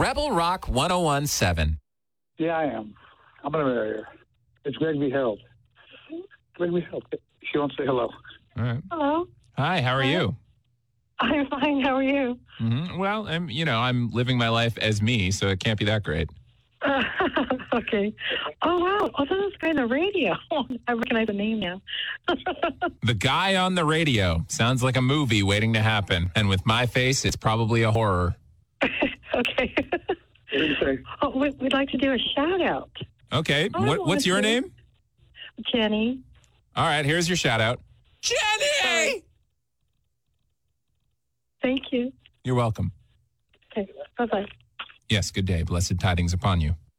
Rebel Rock 1017. Yeah, I am. I'm going to marry her. It's Greg V. Harold. Greg V. Harold. She wants to say hello. All right. Hello. Hi, how are you? I'm fine. How are you? Well, I'm living my life as me, so it can't be that great. Okay. Oh, wow. Oh, that was guy on the radio. I recognize the name now. The Guy on the Radio. Sounds like a movie waiting to happen. And with my face, it's probably a horror. Okay. What do you say? Oh, we'd like to do a shout out. Okay. Oh, What's your okay. name? Jenny. All right, here's your shout out. Jenny! Thank you. You're welcome. Okay. Bye-bye. Yes, good day. Blessed tidings upon you.